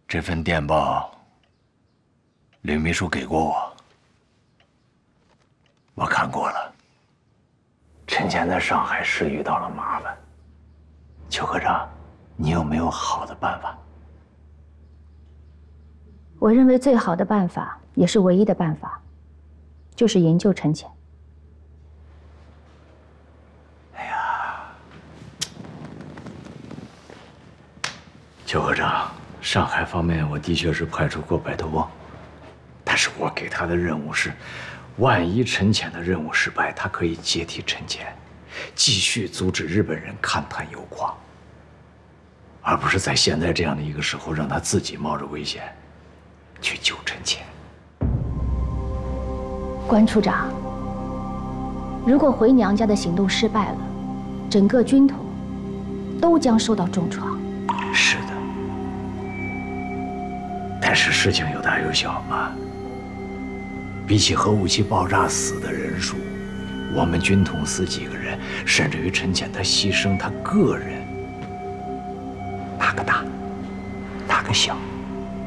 这份电报，吕秘书给过我，我看过了。陈前在上海是遇到了麻烦。邱科长，你有没有好的办法？ 我认为最好的办法，也是唯一的办法，就是营救陈潜。 哎呀，邱科长，上海方面我的确是派出过白头翁，但是我给他的任务是，万一陈潜的任务失败，他可以接替陈潜，继续阻止日本人勘探油矿，而不是在现在这样的一个时候让他自己冒着危险去救陈潜。 关处长，如果回娘家的行动失败了，整个军统都将受到重创。 是的，但是事情有大有小嘛。比起核武器爆炸死的人数，我们军统死几个人，甚至于陈潜他牺牲他个人，哪个大，哪个小？